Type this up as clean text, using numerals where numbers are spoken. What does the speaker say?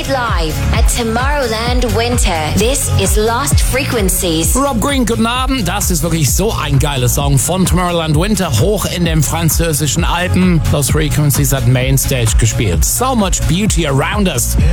it live at Tomorrowland Winter. This is Lost Frequencies. Rob Green, guten Abend. Das ist wirklich so ein geiler Song von Tomorrowland Winter, hoch in den französischen Alpen. Lost Frequencies hat Mainstage gespielt. So much beauty around us.